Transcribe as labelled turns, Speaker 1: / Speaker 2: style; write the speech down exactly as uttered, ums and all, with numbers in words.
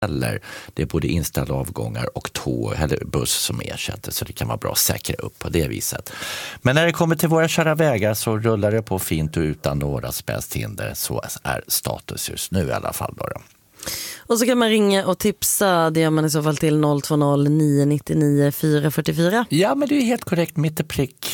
Speaker 1: eller det är både inställda avgångar och tåg eller buss som ersätter, så det kan vara bra att säkra upp på det viset. Men när det kommer till våra kära vägar så rullar det på fint och utan några spästhinder. Så är status just nu i alla fall då.
Speaker 2: Och så kan man ringa och tipsa, det gör man i så fall till noll två noll nio nio nio fyra fyra fyra.
Speaker 1: Ja, men det är helt korrekt, mitt i prick.